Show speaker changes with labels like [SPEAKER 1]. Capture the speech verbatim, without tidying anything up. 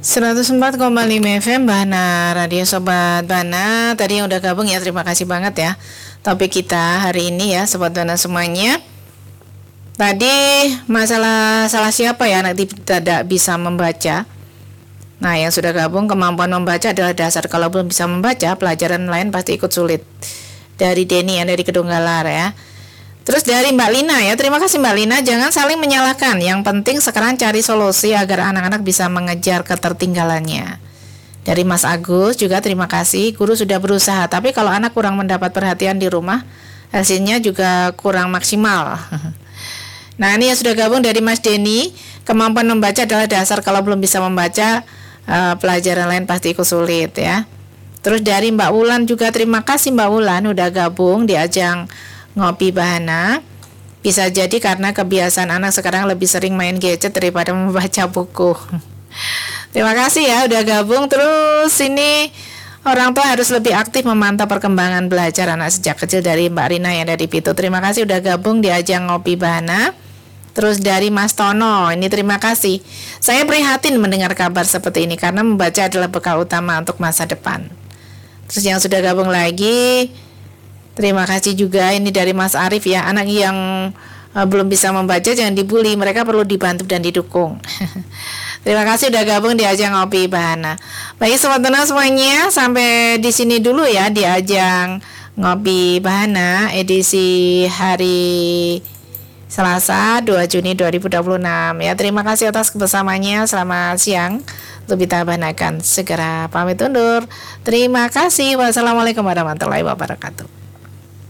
[SPEAKER 1] seratus empat koma lima F M Bahana Radio Sobat Bahana. Tadi yang udah gabung ya, terima kasih banget ya. Topik kita hari ini ya Sobat Bahana semuanya. Tadi masalah salah siapa ya anak tidak bisa membaca. Nah, yang sudah gabung, kemampuan membaca adalah dasar. Kalau belum bisa membaca, pelajaran lain pasti ikut sulit. Dari Denny yang dari Kedunggalar ya. Terus dari Mbak Lina ya, terima kasih Mbak Lina. Jangan saling menyalahkan, yang penting sekarang cari solusi agar anak-anak bisa mengejar ketertinggalannya. Dari Mas Agus juga terima kasih, guru sudah berusaha, tapi kalau anak kurang mendapat perhatian di rumah, hasilnya juga kurang maksimal. Nah, ini yang sudah gabung dari Mas Denny, kemampuan membaca adalah dasar. Kalau belum bisa membaca, uh, pelajaran lain pasti ikut sulit ya. Terus dari Mbak Wulan juga terima kasih Mbak Wulan udah gabung di ajang Ngopi Bahana. Bisa jadi karena kebiasaan anak sekarang lebih sering main gadget daripada membaca buku. Terima kasih ya udah gabung. Terus ini orang tua harus lebih aktif memantau perkembangan belajar anak sejak kecil, dari Mbak Rina yang dari Pitu. Terima kasih udah gabung di ajang Ngopi Bahana. Terus dari Mas Tono, ini terima kasih. Saya prihatin mendengar kabar seperti ini karena membaca adalah bekal utama untuk masa depan. Terus yang sudah gabung lagi, terima kasih juga ini dari Mas Arif ya. Anak yang uh, belum bisa membaca jangan dibully, mereka perlu dibantu dan didukung. Terima kasih udah gabung di ajang Ngopi Bahana. Baik Sobat Bahana semuanya, sampai di sini dulu ya di ajang Ngopi Bahana edisi hari Selasa dua Juni dua ribu dua puluh enam ya. Terima kasih atas kebersamaannya. Selamat siang. Lebih tabanakan segera pamit undur. Terima kasih. Wassalamualaikum warahmatullahi wabarakatuh.